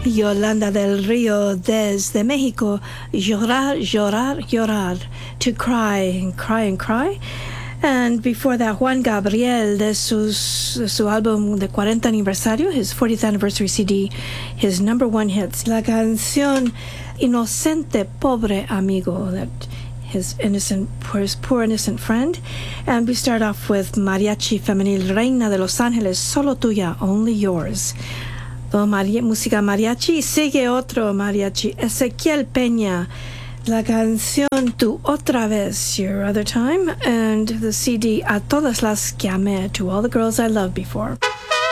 Yolanda del Rio desde México, llorar, llorar, llorar, to cry and cry and cry. And before that, Juan Gabriel de su álbum de 40 aniversario, his 40th anniversary CD, his number one hits, la canción Inocente Pobre Amigo, that his poor innocent friend. And we start off with Mariachi Femenil, Reina de Los Ángeles, Solo Tuya, Only Yours. Música mariachi. Sigue otro mariachi, Ezequiel Peña, la canción Tu Otra Vez, Your Other Time, and the CD A Todas las que amé, To All the Girls I Loved Before.